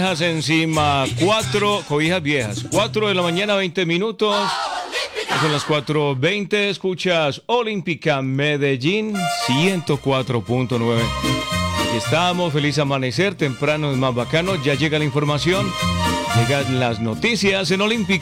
Encima, 4 cobijas viejas, 4 de la mañana, 20 minutos. Son las 4:20, escuchas Olímpica Medellín 104.9. Aquí estamos, feliz amanecer, temprano es más bacano, ya llega la información, llegan las noticias en Olímpica.